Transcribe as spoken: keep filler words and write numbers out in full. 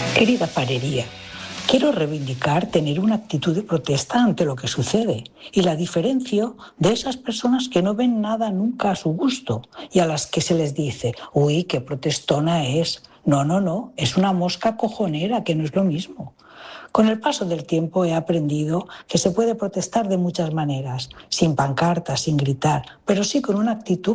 Querida Farería, quiero reivindicar tener una actitud de protesta ante lo que sucede y la diferencio de esas personas que no ven nada nunca a su gusto y a las que se les dice, uy, qué protestona es. No, no, no, es una mosca cojonera, que no es lo mismo. Con el paso del tiempo he aprendido que se puede protestar de muchas maneras, sin pancartas, sin gritar, pero sí con una actitud